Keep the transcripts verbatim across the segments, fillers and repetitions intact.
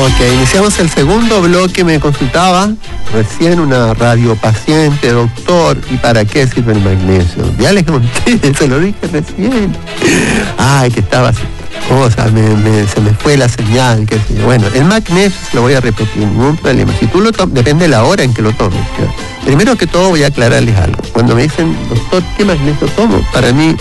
Ok, iniciamos el segundo bloque. Me consultaba recién una radiopaciente, doctor, ¿y para qué sirve el magnesio? Ya les conté, se lo dije recién. Ay, que estaba así. Cosas, me, me, se me fue la señal, qué sé yo. Bueno, el magnesio, se lo voy a repetir, ningún problema. Si tú lo tomas, depende de la hora en que lo tomes. ¿Ya? Primero que todo voy a aclararles algo. Cuando me dicen, doctor, ¿qué magnesio tomo? Para mí,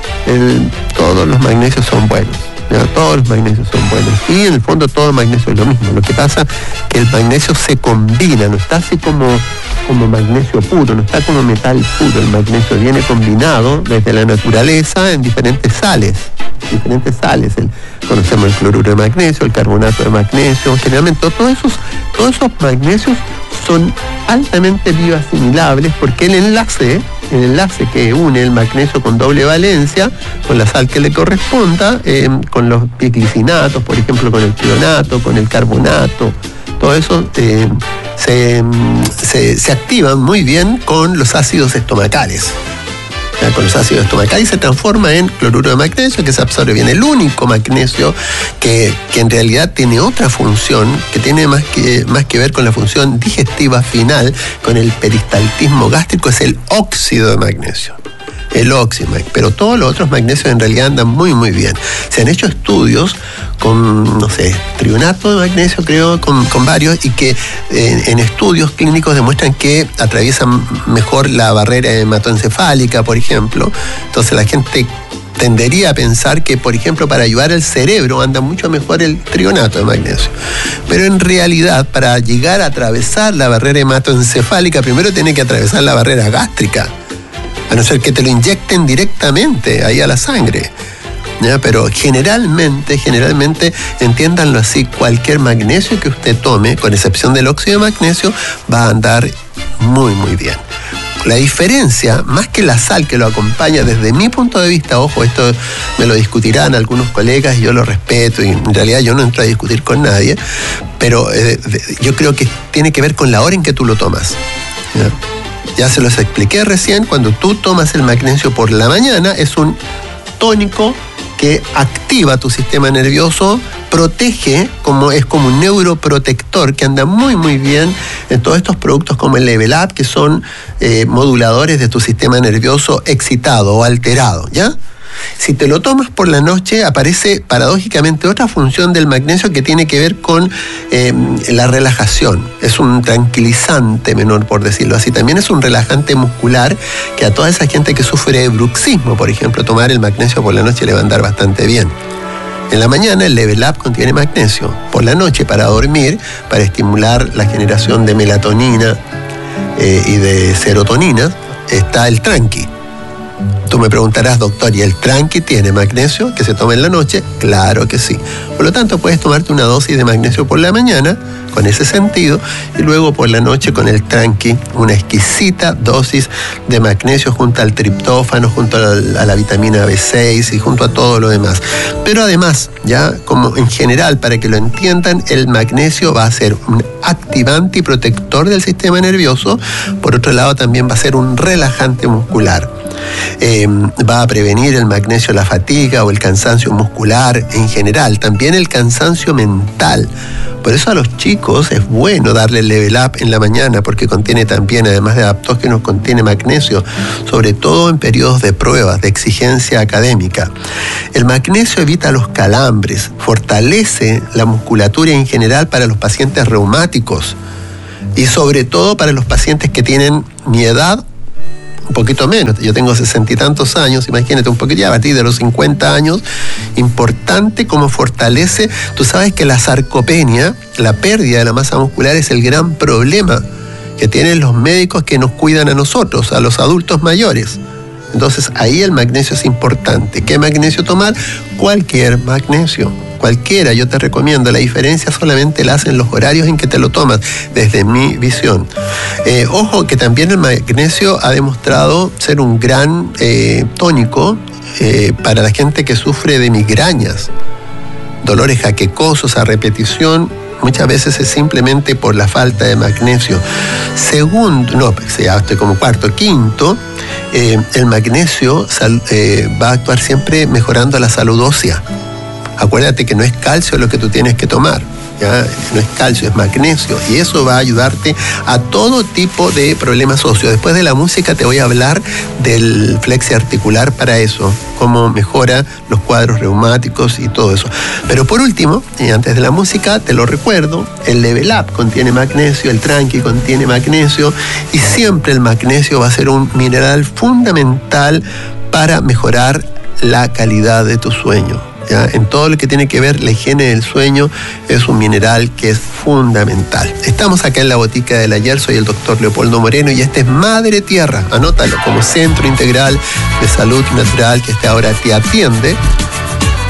el, todos los magnesios son buenos. Ya, todos los magnesios son buenos. Y en el fondo todo magnesio es lo mismo. Lo que pasa es que el magnesio se combina, no está así como, como magnesio puro, no está como metal puro. El magnesio viene combinado desde la naturaleza en diferentes sales. Diferentes sales. El, conocemos el cloruro de magnesio, el carbonato de magnesio. Generalmente todos esos, todos esos magnesios son altamente bioasimilables porque el enlace, el enlace que une el magnesio con doble valencia, con la sal que le corresponda, eh, con los biglicinatos, por ejemplo, con el trionato, con el carbonato, todo eso eh, se, se, se activan muy bien con los ácidos estomacales. Ya, con los ácidos estomacales se transforma en cloruro de magnesio, que se absorbe bien. El único magnesio que, que en realidad tiene otra función, que tiene más que, más que ver con la función digestiva final, con el peristaltismo gástrico, es el óxido de magnesio. El óxido, pero todos los otros magnesios en realidad andan muy muy bien. Se han hecho estudios con, no sé, trionato de magnesio, creo, con, con varios, y que eh, en estudios clínicos demuestran que atraviesan mejor la barrera hematoencefálica, por ejemplo. Entonces la gente tendería a pensar que, por ejemplo, para ayudar al cerebro anda mucho mejor el trionato de magnesio. Pero en realidad, para llegar a atravesar la barrera hematoencefálica, primero tiene que atravesar la barrera gástrica, a no ser que te lo inyecten directamente ahí a la sangre. ¿Ya? Pero generalmente, generalmente, entiéndanlo así, cualquier magnesio que usted tome, con excepción del óxido de magnesio, va a andar muy, muy bien. La diferencia, más que la sal que lo acompaña, desde mi punto de vista, ojo, esto me lo discutirán algunos colegas y yo lo respeto, y en realidad yo no entro a discutir con nadie, pero eh, yo creo que tiene que ver con la hora en que tú lo tomas. ¿Ya? Ya se los expliqué recién, cuando tú tomas el magnesio por la mañana, es un tónico que activa tu sistema nervioso, protege, como es como un neuroprotector que anda muy muy bien en todos estos productos como el Level Up, que son eh, moduladores de tu sistema nervioso excitado o alterado, ¿ya? Si te lo tomas por la noche, aparece paradójicamente otra función del magnesio que tiene que ver con eh, la relajación. Es un tranquilizante menor, por decirlo así. También es un relajante muscular que a toda esa gente que sufre de bruxismo, por ejemplo, tomar el magnesio por la noche le va a andar bastante bien. En la mañana el Level Up contiene magnesio. Por la noche, para dormir, para estimular la generación de melatonina eh, y de serotonina, está el Tranqui. Tú me preguntarás, doctor, ¿y el Tranqui tiene magnesio que se toma en la noche? Claro que sí. Por lo tanto, puedes tomarte una dosis de magnesio por la mañana, con ese sentido, y luego por la noche con el Tranqui, una exquisita dosis de magnesio junto al triptófano, junto a la, a la vitamina B seis y junto a todo lo demás. Pero además, ya como en general, para que lo entiendan, el magnesio va a ser un activante y protector del sistema nervioso. Por otro lado, también va a ser un relajante muscular. Eh, va a prevenir el magnesio la fatiga o el cansancio muscular en general, también el cansancio mental. Por eso a los chicos es bueno darle el Level Up en la mañana, porque contiene también, además de adaptógenos, contiene magnesio, sobre todo en periodos de pruebas, de exigencia académica. El magnesio evita los calambres, fortalece la musculatura en general para los pacientes reumáticos y sobre todo para los pacientes que tienen mi edad, un poquito menos. Yo tengo sesenta y tantos años, imagínate, un poquito ya a partir de los cincuenta años. Importante cómo fortalece. Tú sabes que la sarcopenia, la pérdida de la masa muscular, es el gran problema que tienen los médicos que nos cuidan a nosotros, a los adultos mayores. Entonces ahí el magnesio es importante. ¿Qué magnesio tomar? Cualquier magnesio, cualquiera, yo te recomiendo. La diferencia solamente la hacen los horarios en que te lo tomas, desde mi visión. Eh, ojo que también el magnesio ha demostrado ser un gran eh, tónico eh, para la gente que sufre de migrañas, dolores jaquecosos a repetición. Muchas veces es simplemente por la falta de magnesio. Segundo, no, ya estoy como cuarto, quinto, eh, el magnesio sal, eh, va a actuar siempre mejorando la salud ósea. Acuérdate que no es calcio lo que tú tienes que tomar. ¿ya? No es calcio, es magnesio, y eso va a ayudarte a todo tipo de problemas óseos. Después de la música te voy a hablar del flexi articular para eso, cómo mejora los cuadros reumáticos y todo eso. Pero por último, y antes de la música, te lo recuerdo, el Level Up contiene magnesio, el Tranqui contiene magnesio, y siempre el magnesio va a ser un mineral fundamental para mejorar la calidad de tu sueño. ¿Ya? En todo lo que tiene que ver la higiene del sueño, es un mineral que es fundamental. Estamos acá en la Botica del Ayer, soy el doctor Leopoldo Moreno y este es Madre Tierra, anótalo como Centro Integral de Salud Natural que este ahora te atiende